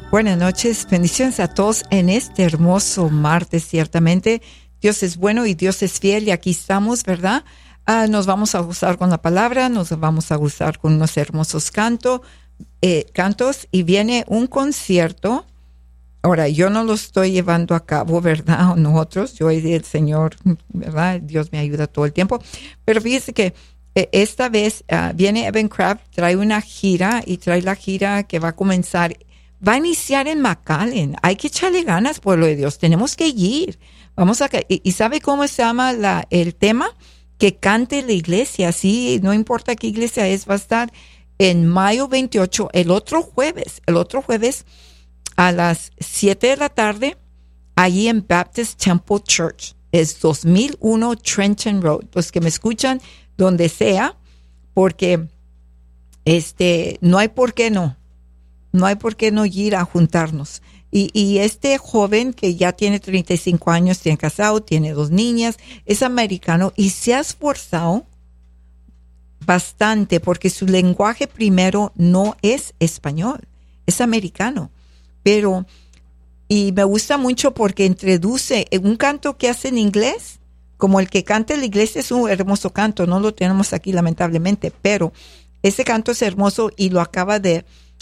Buenas noches, bendiciones a todos en este hermoso martes. Ciertamente Dios es bueno y Dios es fiel y aquí estamos, ¿verdad? Nos vamos a gozar con la palabra, nos vamos a gozar con unos hermosos cantos y viene un concierto. Ahora, yo no lo estoy llevando a cabo, ¿verdad? O nosotros, yo y el Señor, ¿verdad? Dios me ayuda todo el tiempo. Pero fíjese que esta vez viene Evan Craft, trae una gira y trae la gira que va a comenzar. Va a iniciar en McAllen. Hay que echarle ganas, pueblo de Dios. Tenemos que ir. ¿Y sabe cómo se llama el tema? Que cante la iglesia. Sí, no importa qué iglesia es, va a estar en mayo 28, el otro jueves a las 7 de la tarde, allí en Baptist Temple Church. Es 2001 Trenton Road. Los que me escuchan, donde sea, porque no hay por qué no. No hay por qué no ir a juntarnos. Y este joven que ya tiene 35 años, tiene casado, tiene 2 niñas, es americano y se ha esforzado bastante porque su lenguaje primero no es español, es americano. Y me gusta mucho porque introduce un canto que hace en inglés, como el que canta en la iglesia. Es un hermoso canto, no lo tenemos aquí lamentablemente, pero ese canto es hermoso y lo acaba de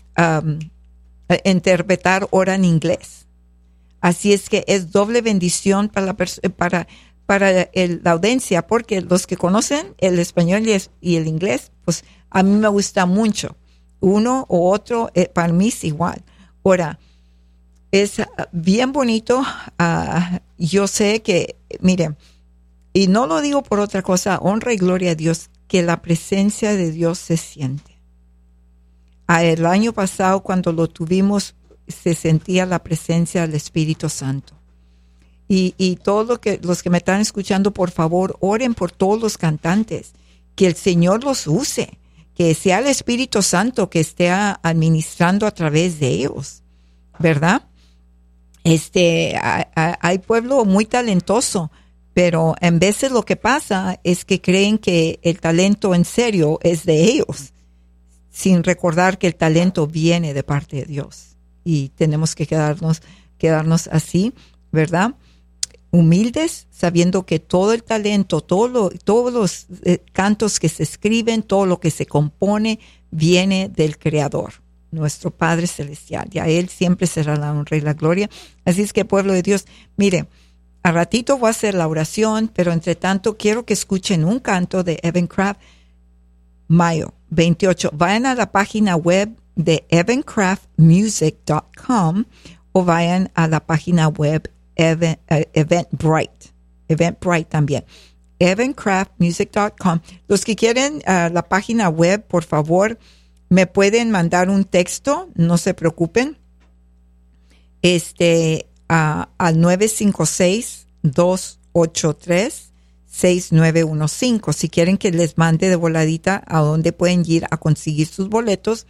interpretar ahora en inglés. Así es que es doble bendición para la audiencia, porque los que conocen el español y el inglés, pues a mí me gusta mucho. Uno o otro, para mí es igual. Ahora, es bien bonito. Yo sé que, miren, y no lo digo por otra cosa, honra y gloria a Dios, que la presencia de Dios se siente. El año pasado, cuando lo tuvimos, se sentía la presencia del Espíritu Santo. Y todos los que me están escuchando, por favor, oren por todos los cantantes, que el Señor los use, que sea el Espíritu Santo que esté administrando a través de ellos, ¿verdad? Hay pueblo muy talentoso, pero en veces lo que pasa es que creen que el talento en serio es de ellos, sin recordar que el talento viene de parte de Dios. Y tenemos que quedarnos así, ¿verdad? Humildes, sabiendo que todo el talento, todos los cantos que se escriben, todo lo que se compone, viene del Creador, nuestro Padre Celestial. Y a Él siempre será la honra y la gloria. Así es que, pueblo de Dios, mire, a ratito voy a hacer la oración, pero entre tanto quiero que escuchen un canto de Evan Craft, mayo 28. Vayan a la página web de evancraftmusic.com o vayan a la página web Eventbrite también. evancraftmusic.com. Los que quieren la página web, por favor, me pueden mandar un texto, no se preocupen, al 956-283-6915. Si quieren que les mande de voladita a dónde pueden ir a conseguir sus boletos,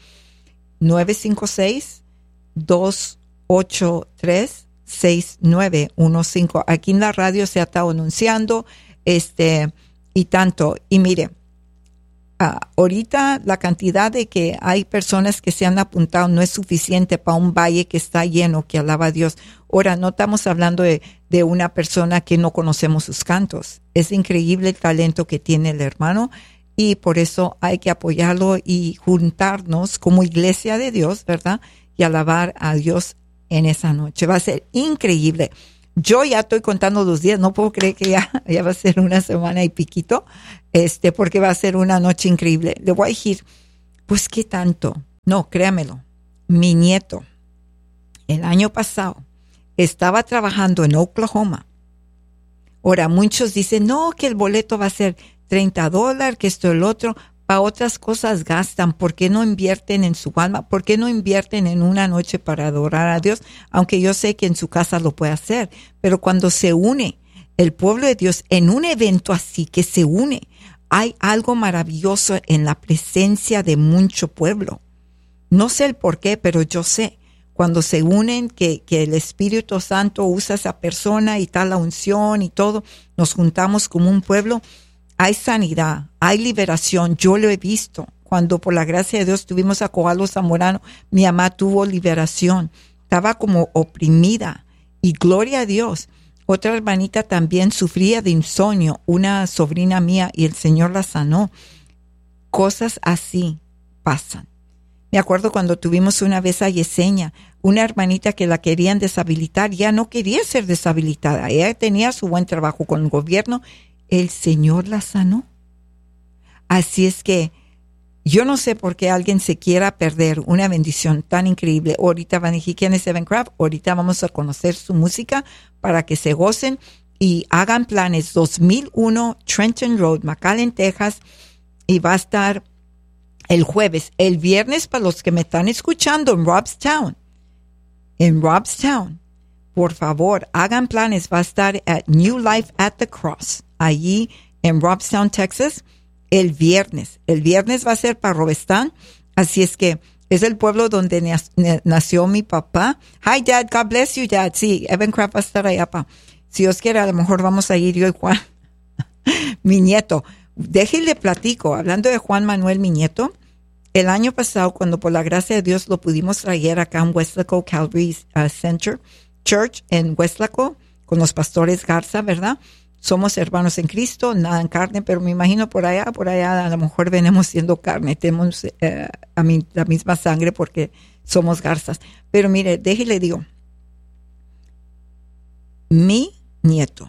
956-283-6915. Aquí en la radio se ha estado anunciando y tanto. Y mire, ahorita la cantidad de que hay personas que se han apuntado no es suficiente para un valle que está lleno, que alaba a Dios. Ahora, no estamos hablando de una persona que no conocemos sus cantos. Es increíble el talento que tiene el hermano y por eso hay que apoyarlo y juntarnos como iglesia de Dios, ¿verdad? Y alabar a Dios en esa noche. Va a ser increíble. Yo ya estoy contando los días, no puedo creer que ya va a ser una semana y piquito, porque va a ser una noche increíble. Le voy a decir, pues qué tanto. No, créamelo. Mi nieto, el año pasado, estaba trabajando en Oklahoma. Ahora, muchos dicen, no, que el boleto va a ser $30, que esto, el otro. Para otras cosas gastan. ¿Por qué no invierten en su alma? ¿Por qué no invierten en una noche para adorar a Dios? Aunque yo sé que en su casa lo puede hacer. Pero cuando se une el pueblo de Dios en un evento así, que se une, hay algo maravilloso en la presencia de mucho pueblo. No sé el por qué, pero yo sé. Cuando se unen, que el Espíritu Santo usa a esa persona y está la unción y todo, nos juntamos como un pueblo. Hay sanidad, hay liberación. Yo lo he visto. Cuando por la gracia de Dios tuvimos a Coalo Zamorano, mi mamá tuvo liberación. estaba como oprimida. Y gloria a Dios. Otra hermanita también sufría de insomnio, una sobrina mía, y el Señor la sanó. Cosas así pasan. Me acuerdo cuando tuvimos una vez a Yesenia, una hermanita que la querían deshabilitar, ya no quería ser deshabilitada. Ella tenía su buen trabajo con el gobierno. El Señor la sanó. Así es que yo no sé por qué alguien se quiera perder una bendición tan increíble. Ahorita van a decir quién es Evan Craft. Ahorita vamos a conocer su música para que se gocen y hagan planes. 2001 Trenton Road, McAllen, Texas. Y va a estar el jueves. El viernes, para los que me están escuchando en Robstown. En Robstown. Por favor, hagan planes. Va a estar at New Life at the Cross. Allí en Robstown, Texas. El viernes va a ser para Robstown, así es que es el pueblo donde nació mi papá. Hi Dad, God bless you Dad. Sí, Evan Craft va a estar allá, pa. Si Dios quiere, a lo mejor vamos a ir yo y Juan, mi nieto. Déjenle platico, hablando de Juan Manuel, mi nieto, el año pasado, cuando por la gracia de Dios lo pudimos traer acá en Westlaco Calvary Center Church en Westlaco, con los pastores Garza, ¿verdad? Somos hermanos en Cristo, nada en carne, pero me imagino por allá a lo mejor venimos siendo carne, tenemos la misma sangre porque somos garzas. Pero mire, déjele digo, mi nieto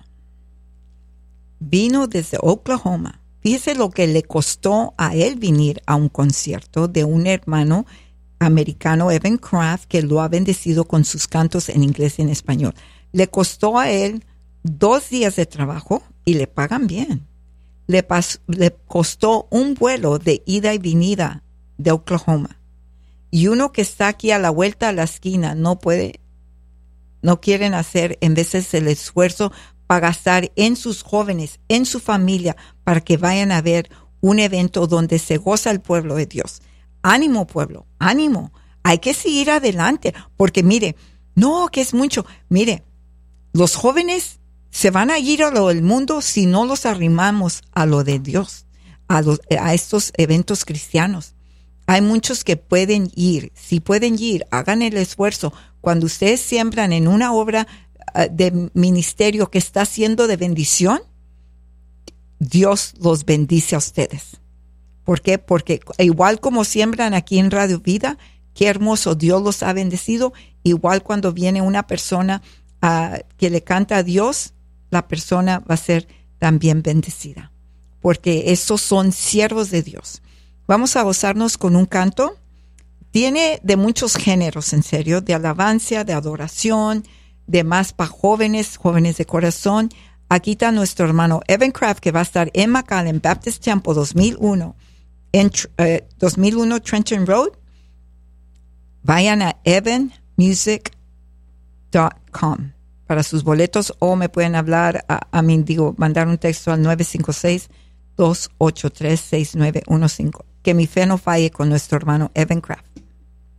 vino desde Oklahoma. Fíjese lo que le costó a él venir a un concierto de un hermano americano, Evan Craft, que lo ha bendecido con sus cantos en inglés y en español. Le costó a él 2 días de trabajo y le pagan bien. Le costó un vuelo de ida y venida de Oklahoma. Y uno que está aquí a la vuelta a la esquina no quieren hacer en veces el esfuerzo para gastar en sus jóvenes, en su familia, para que vayan a ver un evento donde se goza el pueblo de Dios. Ánimo, pueblo, ánimo. Hay que seguir adelante, porque mire, no, que es mucho. Mire, los jóvenes se van a ir a lo del mundo si no los arrimamos a lo de Dios, a estos eventos cristianos. Hay muchos que pueden ir. Si pueden ir, hagan el esfuerzo. Cuando ustedes siembran en una obra de ministerio que está siendo de bendición, Dios los bendice a ustedes. ¿Por qué? Porque igual como siembran aquí en Radio Vida, qué hermoso, Dios los ha bendecido. Igual cuando viene una persona que le canta a Dios, la persona va a ser también bendecida, porque esos son siervos de Dios. Vamos a gozarnos con un canto. Tiene de muchos géneros, en serio, de alabanza, de adoración, de más para jóvenes de corazón. Aquí está nuestro hermano Evan Craft, que va a estar en McAllen Baptist Temple 2001, en 2001 Trenton Road. Vayan a evanmusic.com para sus boletos, o me pueden hablar, mandar un texto al 956-283-6915. Que mi fe no falle con nuestro hermano Evan Craft.